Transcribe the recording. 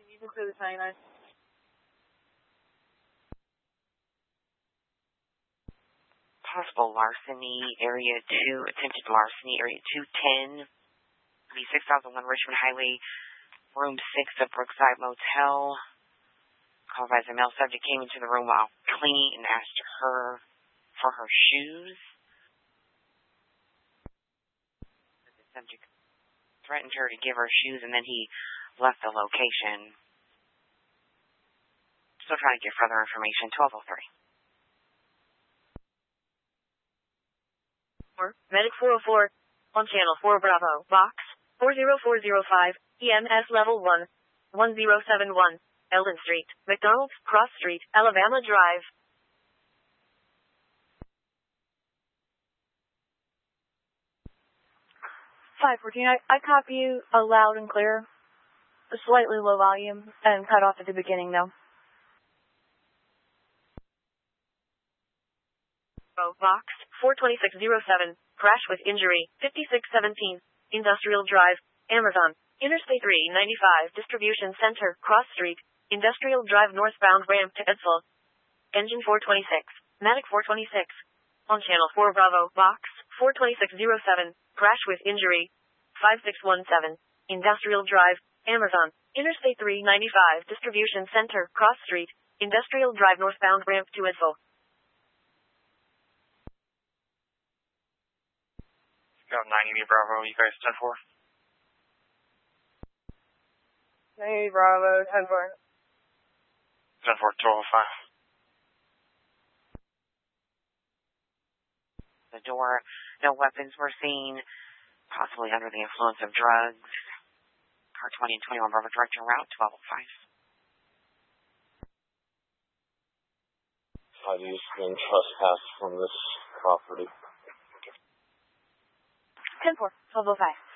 You can clear the 99. Possible larceny, area 2, attempted larceny, area 210, the 6001 Richmond Highway, room 6 of Brookside Motel. Called by the male subject came into the room while cleaning and asked her for her shoes. The subject threatened her to give her shoes, and then he left the location. Still trying to get further information. 1203. Medic 404 on channel 4 Bravo, box 40405, EMS level 1, 1071, Eldon Street, McDonald's, Cross Street, Alabama Drive. 514, I copy you loud and clear. A slightly low volume and cut off at the beginning though. Box 42607, crash with injury, 5617, Industrial Drive, Amazon, Interstate 395, Distribution Center, Cross Street, Industrial Drive northbound ramp to Edsel. Engine 426, Matic 426, on channel 4 Bravo, box 42607, crash with injury, 5617, Industrial Drive, Amazon, Interstate 395, Distribution Center, Cross Street, Industrial Drive northbound ramp to Edsel. Got 90 Bravo, you guys 10-4? 90 Bravo, 10-4. 10-4, 1205. The door, no weapons were seen, possibly under the influence of drugs. Car 20 and 21 Bravo, direction route 1205. Heidi's been trespassed from this property. 10-4, 1205.